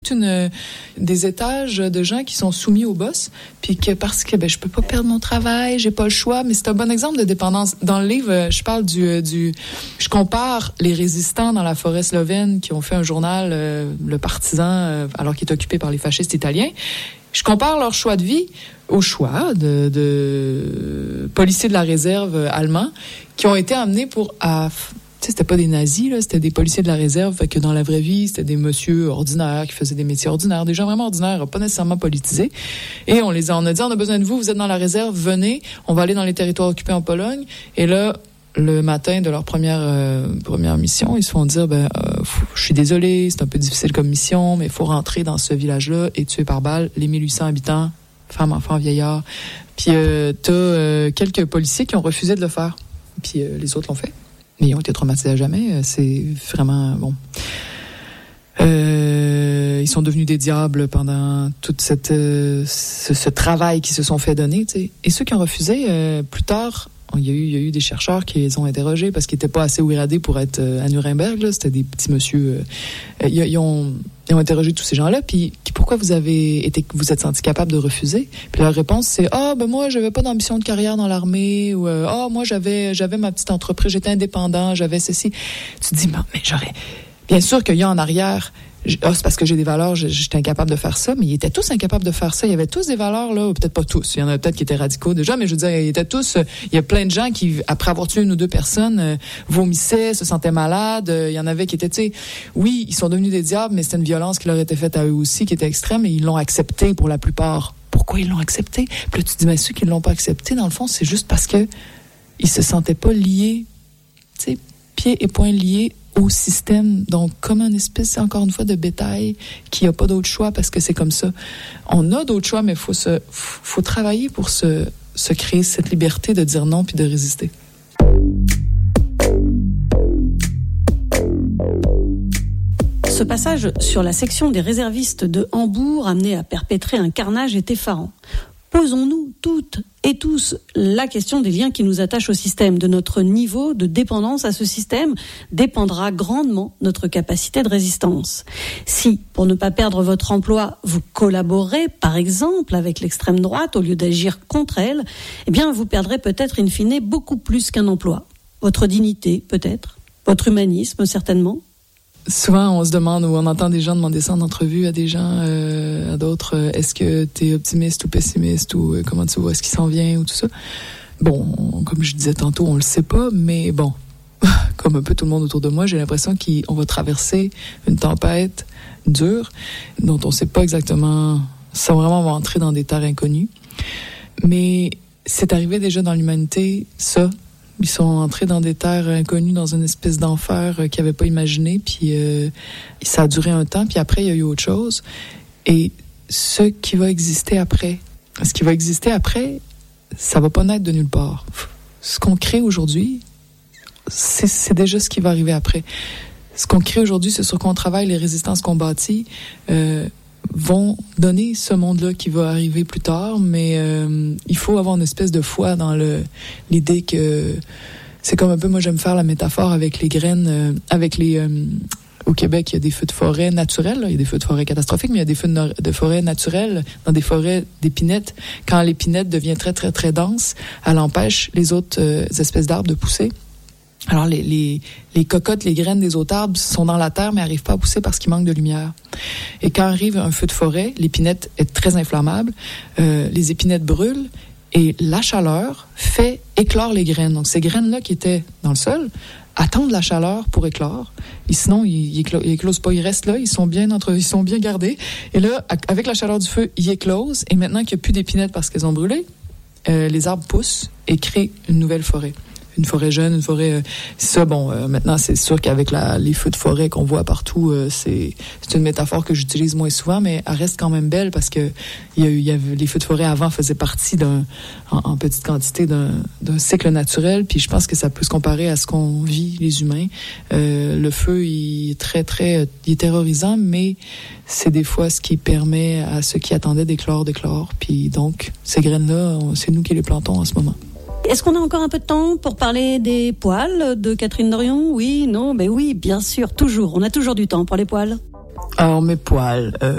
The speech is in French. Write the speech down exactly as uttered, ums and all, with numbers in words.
toute une des étages de gens qui sont soumis au boss, puis que parce que ben je peux pas perdre mon travail, j'ai pas le choix. Mais c'est un bon exemple de dépendance. Dans le livre, je parle du du, je compare les résistants dans la forêt slovène qui ont fait un journal, euh, le Partisan, euh, alors qu'il est occupé par les fascistes italiens. Je compare leur choix de vie au choix de, de policiers de la réserve allemands qui ont été amenés pour à, tu sais, c'était pas des nazis là, c'était des policiers de la réserve, fait que dans la vraie vie, c'était des messieurs ordinaires qui faisaient des métiers ordinaires, des gens vraiment ordinaires, pas nécessairement politisés. Et on les a, on a dit, on a besoin de vous, vous êtes dans la réserve, venez, on va aller dans les territoires occupés en Pologne. Et là, le matin de leur première euh, première mission, ils se font dire ben euh, faut, je suis désolé, c'est un peu difficile comme mission, mais il faut rentrer dans ce village-là et tuer par balle les mille huit cents habitants, femmes, enfants, vieillards. Puis euh, t'as euh, quelques policiers qui ont refusé de le faire. Puis euh, les autres l'ont fait. Mais ils ont été traumatisés à jamais. C'est vraiment bon. Euh, ils sont devenus des diables pendant toute cette euh, ce, ce travail qu'ils se sont fait donner, tu sais. Et ceux qui ont refusé, euh, plus tard. Il y a eu, il y a eu des chercheurs qui les ont interrogés parce qu'ils n'étaient pas assez ouiradés pour être euh, à Nuremberg. Là. C'était des petits monsieur. Euh, ils, ils, ont, ils ont interrogé tous ces gens-là. Puis, pourquoi vous avez été, vous êtes senti capable de refuser? Puis leur réponse, c'est ah ben moi j'avais pas d'ambition de carrière dans l'armée ou ah euh, oh, moi j'avais j'avais ma petite entreprise, j'étais indépendant, j'avais ceci. Tu te dis mais, mais j'aurais. Bien sûr qu'il y a en arrière. Ah, c'est parce que j'ai des valeurs, j'étais incapable de faire ça, mais ils étaient tous incapables de faire ça. Il y avait tous des valeurs, là, ou peut-être pas tous. Il y en a peut-être qui étaient radicaux déjà, mais je veux dire, ils étaient tous, il y a plein de gens qui, après avoir tué une ou deux personnes, euh, vomissaient, se sentaient malades. Il y en avait qui étaient, tu sais, oui, ils sont devenus des diables, mais c'était une violence qui leur était faite à eux aussi, qui était extrême, et ils l'ont accepté pour la plupart. Pourquoi ils l'ont accepté? Puis là, tu te dis, mais ceux qui ne l'ont pas accepté, dans le fond, c'est juste parce que ils se sentaient pas liés, tu sais, pieds et poings liés au système, donc comme une espèce, encore une fois, de bétail qui n'a pas d'autre choix parce que c'est comme ça. On a d'autres choix, mais il faut, se, faut travailler pour se, se créer cette liberté de dire non puis de résister. Ce passage sur la section des réservistes de Hambourg amené à perpétrer un carnage est effarant. Posons-nous toutes et tous la question des liens qui nous attachent au système. De notre niveau de dépendance à ce système dépendra grandement notre capacité de résistance. Si, pour ne pas perdre votre emploi, vous collaborez, par exemple, avec l'extrême droite au lieu d'agir contre elle, eh bien, vous perdrez peut-être in fine beaucoup plus qu'un emploi. Votre dignité, peut-être. Votre humanisme, certainement. Souvent, on se demande, ou on entend des gens demander ça en entrevue à des gens, euh, à d'autres, euh, est-ce que tu es optimiste ou pessimiste, ou euh, comment tu vois ce qui s'en vient, ou tout ça. Bon, on, comme je disais tantôt, on le sait pas, mais bon, comme un peu tout le monde autour de moi, j'ai l'impression qu'on va traverser une tempête dure, dont on sait pas exactement, sans vraiment on va entrer dans des terres inconnues. Mais c'est arrivé déjà dans l'humanité, ça. Ils sont entrés dans des terres inconnues, dans une espèce d'enfer euh, qu'ils n'avaient pas imaginé. Puis euh, ça a duré un temps, puis après, il y a eu autre chose. Et ce qui va exister après, ce qui va exister après, ça va pas naître de nulle part. Ce qu'on crée aujourd'hui, c'est, c'est déjà ce qui va arriver après. Ce qu'on crée aujourd'hui, c'est sur quoi on travaille, les résistances qu'on bâtit, euh, vont donner ce monde-là qui va arriver plus tard, mais euh, il faut avoir une espèce de foi dans le l'idée que c'est comme un peu, moi j'aime faire la métaphore avec les graines, euh, avec les euh, au Québec il y a des feux de forêt naturels, là. Il y a des feux de forêt catastrophiques, mais il y a des feux de, no- de forêt naturels dans des forêts d'épinettes. Quand l'épinette devient très très très dense, elle empêche les autres euh, espèces d'arbres de pousser. Alors, les, les, les cocottes, les graines des autres arbres sont dans la terre, mais n'arrivent pas à pousser parce qu'il manque de lumière. Et quand arrive un feu de forêt, l'épinette est très inflammable, euh, les épinettes brûlent, et la chaleur fait éclore les graines. Donc, ces graines-là qui étaient dans le sol attendent la chaleur pour éclore. Et sinon, ils, ils, éclo- ils éclosent pas, ils restent là, ils sont bien entre, ils sont bien gardés. Et là, avec la chaleur du feu, ils éclosent. Et maintenant qu'il n'y a plus d'épinettes parce qu'elles ont brûlé, euh, les arbres poussent et créent une nouvelle forêt. Une forêt jeune, une forêt... Euh, ça, bon, euh, maintenant, c'est sûr qu'avec la, les feux de forêt qu'on voit partout, euh, c'est, c'est une métaphore que j'utilise moins souvent, mais elle reste quand même belle parce que il y a eu, il y avait, les feux de forêt avant faisaient partie d'un, en, en petite quantité d'un, d'un cycle naturel, puis je pense que ça peut se comparer à ce qu'on vit, les humains. Euh, le feu, il est très, très... Il est terrorisant, mais c'est des fois ce qui permet à ceux qui attendaient d'éclore, d'éclore. Puis donc, ces graines-là, on, c'est nous qui les plantons en ce moment. Est-ce qu'on a encore un peu de temps pour parler des poils de Catherine Dorion? Oui, non, ben oui, bien sûr, toujours. On a toujours du temps pour les poils. Alors, mes poils... Euh